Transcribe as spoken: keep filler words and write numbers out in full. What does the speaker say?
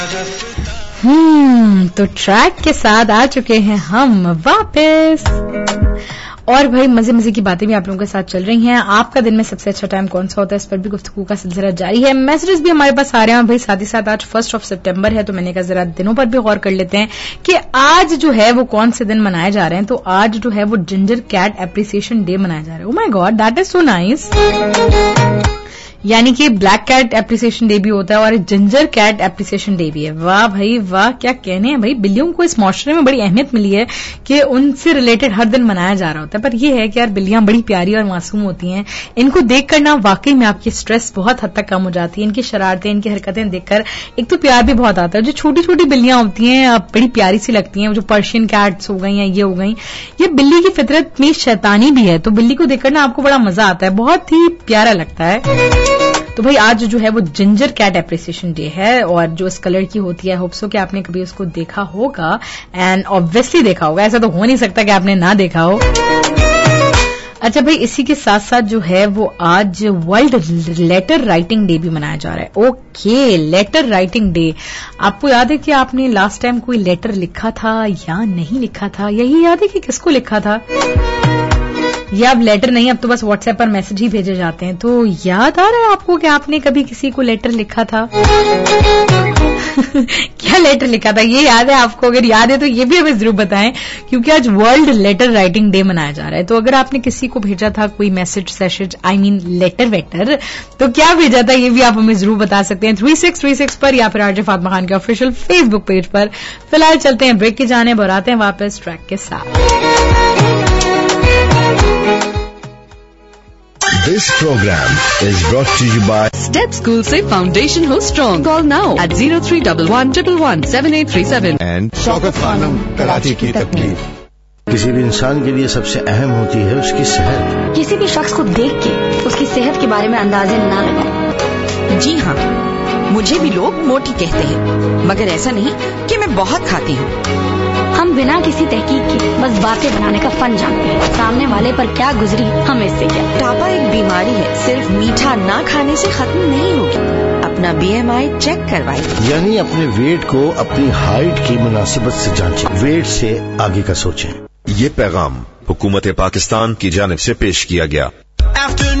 हम्म तो ट्रैक के साथ आ चुके हैं हम वापस, और भाई मजे मजे की बातें भी आप लोगों के साथ चल रही हैं। आपका दिन में सबसे अच्छा टाइम कौन सा होता है, इस पर भी गुफ्तगू का सिलसिला जारी है। मैसेजेस भी हमारे पास आ रहे हैं भाई। साथ ही साथ आज फर्स्ट ऑफ सितंबर है, तो मैंने कहा जरा दिनों पर भी गौर कर लेते हैं कि आज जो है वो कौन से दिन मनाए जा रहे हैं। तो आज जो है वो जिंजर कैट एप्रिसिएशन डे मनाया जा रहा है। Oh my God, that is so nice. यानी कि ब्लैक कैट एप्रिसिएशन डे भी होता है और जिंजर कैट एप्रिसिएशन डे भी है। वाह भाई वाह, क्या कहने हैं भाई। बिल्लियों को इस माशरे में बड़ी अहमियत मिली है कि उनसे रिलेटेड हर दिन मनाया जा रहा होता है। पर यह है कि यार बिल्लियां बड़ी प्यारी और मासूम होती हैं। इनको देख कर ना वाकई में आपकी स्ट्रेस बहुत हद तक कम हो जाती है। इनकी शरारतें, इनकी हरकतें देखकर एक तो प्यार भी बहुत आता है। जो छोटी छोटी बिल्लियां होती हैं बड़ी प्यारी सी लगती हैं, जो पर्शियन कैट्स हो गई या ये हो गई, ये बिल्ली की फितरत में शैतानी भी है। तो बिल्ली को देखकर ना आपको बड़ा मजा आता है, बहुत ही प्यारा लगता है। तो भाई आज जो है वो जिंजर कैट एप्रिसिएशन डे है, और जो इस कलर की होती है, होप सो कि आपने कभी उसको देखा होगा, एंड ऑब्वियसली देखा होगा। ऐसा तो हो नहीं सकता कि आपने ना देखा हो। अच्छा भाई, इसी के साथ साथ जो है वो आज वर्ल्ड लेटर राइटिंग डे भी मनाया जा रहा है। Okay, letter writing day. आपको याद है कि आपने लास्ट टाइम कोई लेटर लिखा था या नहीं लिखा था? यही याद है कि किसको लिखा था? या अब लेटर नहीं, अब तो बस व्हाट्सएप पर मैसेज ही भेजे जाते हैं। तो याद आ रहा है आपको कि आपने कभी किसी को लेटर लिखा था? क्या लेटर लिखा था, ये याद है आपको? अगर याद है तो ये भी हमें जरूर बताएं, क्योंकि आज वर्ल्ड लेटर राइटिंग डे मनाया जा रहा है। तो अगर आपने किसी को भेजा था कोई message सेशेज, I mean letter waiter, तो क्या भेजा था ये भी आप हमें जरूर बता सकते हैं थ्री सिक्स थ्री सिक्स पर या फिर आरजे फातिमा खान के ऑफिशियल फेसबुक पेज पर। फिलहाल चलते हैं ब्रेक की जाने, और आते हैं वापस ट्रैक के साथ। This program is brought to you by Step School से फाउंडेशन हो strong. Call now at zero three one one one one seven eight three seven and Shaukat Khanam Karachi की तकलीफ। किसी भी इंसान के लिए सबसे अहम होती है उसकी सेहत। किसी भी शख्स को देख के उसकी सेहत के बारे में अंदाजे ना लगाएं। जी हाँ, मुझे भी लोग मोटी कहते हैं, मगर ऐसा नहीं कि मैं बहुत खाती हूँ। हम बिना किसी तहकीक के बस बातें बनाने का फन जानते हैं। सामने वाले पर क्या गुजरी हमें इससे क्या। मोटापा एक बीमारी है, सिर्फ मीठा ना खाने से खत्म नहीं होगी। अपना बी एम आई चेक करवाइए, यानी अपने वेट को अपनी हाइट की मुनासिबत से जांचें, वेट से आगे का सोचें। ये पैगाम हुकूमत पाकिस्तान की जानिब से पेश किया गया।